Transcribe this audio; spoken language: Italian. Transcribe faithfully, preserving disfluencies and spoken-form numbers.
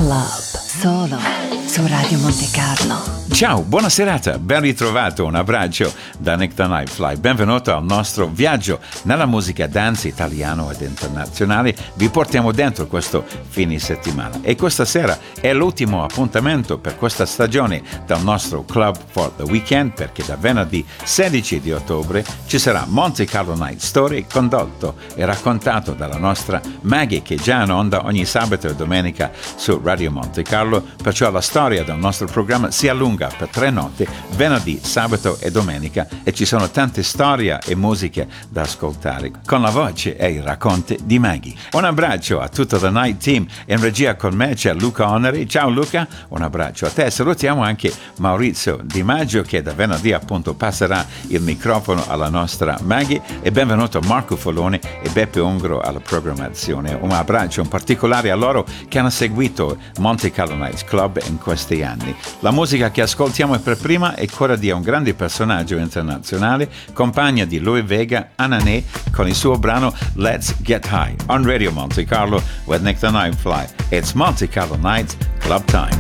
Club, solo su Radio Monte Carlo. Ciao, buona serata, ben ritrovato, un abbraccio da Nick the Nightfly. Benvenuto al nostro viaggio nella musica dance italiano ed internazionale. Vi portiamo dentro questo fine settimana e questa sera è l'ultimo appuntamento per questa stagione del nostro Club for the Weekend, perché da venerdì sedici di ottobre ci sarà Monte Carlo Night Story, condotto e raccontato dalla nostra Maggie, che è già in onda ogni sabato e domenica su Radio Monte Carlo. Perciò la storia del nostro programma si allunga per tre notti, venerdì, sabato e domenica, e ci sono tante storie e musiche da ascoltare con la voce e i racconti di Maggie. Un abbraccio a tutto il Night Team. In regia con me c'è Luca Oneri. Ciao Luca, un abbraccio a te. Salutiamo anche Maurizio Di Maggio, che da venerdì appunto passerà il microfono alla nostra Maggie, e benvenuto Marco Folone e Beppe Ungro alla programmazione. Un abbraccio in particolare a loro che hanno seguito Monte Carlo Nights Club in questi anni. La musica che ascoltiamo per prima è quella di un grande personaggio internazionale, compagna di Louie Vega, Ananè, con il suo brano Let's Get High on Radio Monte Carlo with Nick the Nightfly. It's Monte Carlo Nights Club Time.